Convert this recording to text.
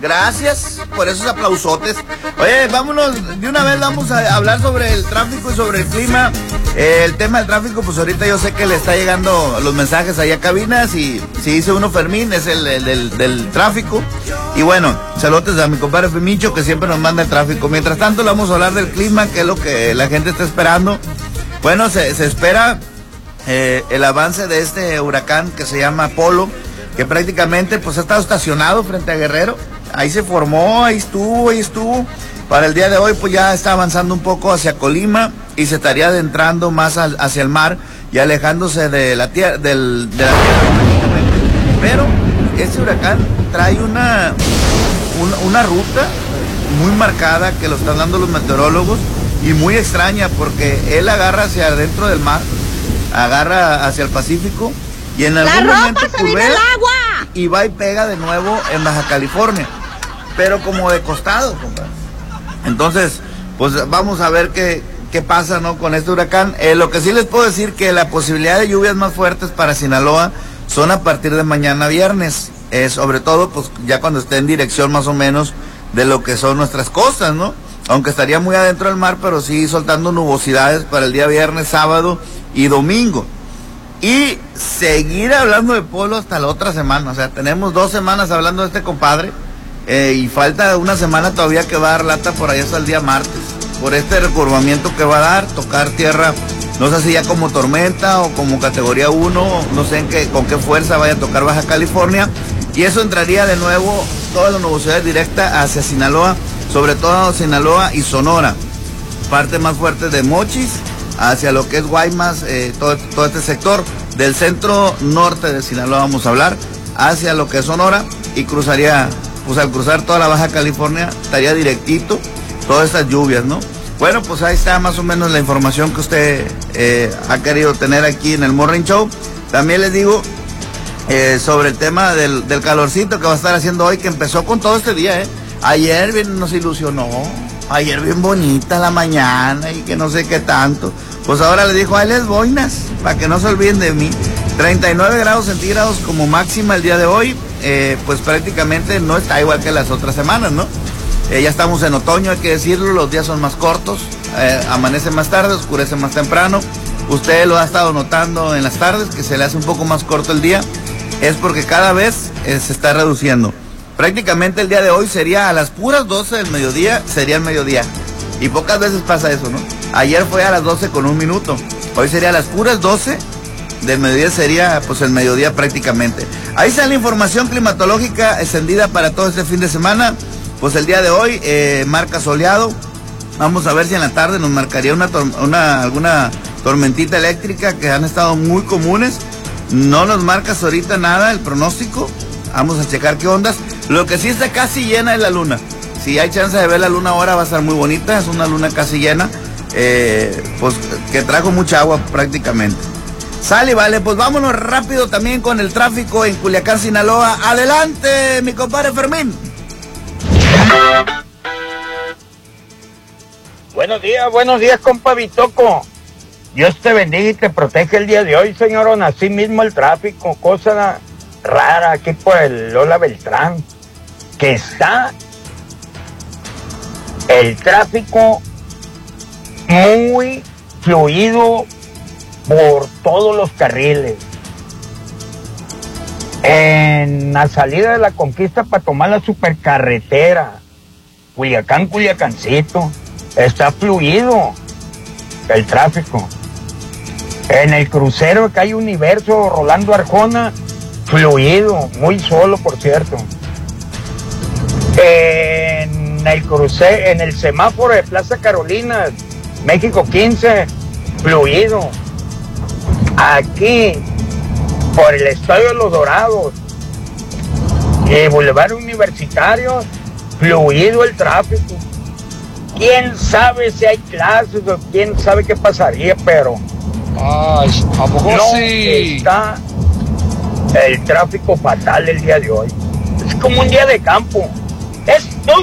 Gracias por esos aplausotes. Oye, vámonos, de una vez vamos a hablar sobre el tráfico y sobre el clima. El tema del tráfico, pues ahorita yo sé que le está llegando los mensajes allá a cabinas y si dice uno Fermín, es el del tráfico. Y bueno, saludos a mi compadre Femicho que siempre nos manda el tráfico. Mientras tanto, le vamos a hablar del clima, que es lo que la gente está esperando. Bueno, se espera el avance de este huracán que se llama Polo, que prácticamente pues ha estado estacionado frente a Guerrero. Ahí se formó, ahí estuvo. Para el día de hoy pues ya está avanzando un poco hacia Colima y se estaría adentrando más hacia el mar y alejándose de la tierra, de la tierra. Pero este huracán trae una ruta muy marcada que lo están dando los meteorólogos y muy extraña porque él agarra hacia adentro del mar, agarra hacia el Pacífico y en algún momento curvea y va y pega de nuevo en Baja California, pero como de costado, compadre. Entonces, pues vamos a ver qué pasa, ¿no?, con este huracán. Lo que sí les puedo decir que la posibilidad de lluvias más fuertes para Sinaloa son a partir de mañana viernes, sobre todo pues ya cuando esté en dirección más o menos de lo que son nuestras costas, ¿no? Aunque estaría muy adentro del mar, pero sí soltando nubosidades para el día viernes, sábado y domingo. Y seguir hablando de Polo hasta la otra semana, o sea, tenemos 2 semanas hablando de este compadre, y falta una semana todavía que va a dar lata por ahí hasta el día martes, por este recurvamiento que va a dar, tocar tierra, no sé si ya como tormenta o como categoría 1, no sé con qué fuerza vaya a tocar Baja California, y eso entraría de nuevo toda la nubosidad directa hacia Sinaloa, sobre todo Sinaloa y Sonora, parte más fuerte de Mochis, hacia lo que es Guaymas, todo este sector del centro norte de Sinaloa vamos a hablar, hacia lo que es Sonora, y cruzaría, pues al cruzar toda la Baja California, estaría directito todas estas lluvias, ¿no? Bueno, pues ahí está más o menos la información que usted ha querido tener aquí en el Morning Show. También les digo sobre el tema del calorcito que va a estar haciendo hoy, que empezó con todo este día, Ayer bien nos ilusionó, ayer bien bonita la mañana y que no sé qué tanto. Pues ahora le dijo, ahí les boinas, para que no se olviden de mí. 39 grados centígrados como máxima el día de hoy, pues prácticamente no está igual que las otras semanas, ¿no? Ya estamos en otoño, hay que decirlo, los días son más cortos, amanece más tarde, oscurece más temprano. Usted lo ha estado notando en las tardes, que se le hace un poco más corto el día, es porque cada vez se está reduciendo. Prácticamente el día de hoy sería a las puras 12 del mediodía, sería el mediodía. Y pocas veces pasa eso, ¿no? Ayer fue a las 12 con 1 minuto, hoy sería a las puras 12 del mediodía, sería pues el mediodía prácticamente. Ahí está la información climatológica extendida para todo este fin de semana. Pues el día de hoy marca soleado. Vamos a ver si en la tarde nos marcaría alguna tormentita eléctrica, que han estado muy comunes. No nos marcas ahorita nada el pronóstico. Vamos a checar qué ondas. Lo que sí está casi llena es la luna. Si hay chance de ver la luna ahora va a estar muy bonita. Es una luna casi llena, pues que trajo mucha agua prácticamente. Sale, vale, pues vámonos rápido también con el tráfico en Culiacán, Sinaloa. Adelante, mi compadre Fermín. Buenos días, compa Bitoco. Dios te bendiga y te protege el día de hoy, señorón. Así mismo el tráfico, cosa rara aquí por el Lola Beltrán, que está el tráfico muy fluido por todos los carriles. En la salida de la Conquista para tomar la supercarretera Culiacán-Culiacancito, está fluido el tráfico. En el crucero que hay Universo Rolando Arjona, fluido, muy solo por cierto. En el semáforo de Plaza Carolina, México 15, fluido. Aquí, por el Estadio de los Dorados y Boulevard Universitario, fluido el tráfico. Quién sabe si hay clases o quién sabe qué pasaría, pero ay, ¿a poco no sí? Está el tráfico fatal el día de hoy. Es como un día de campo. Es todo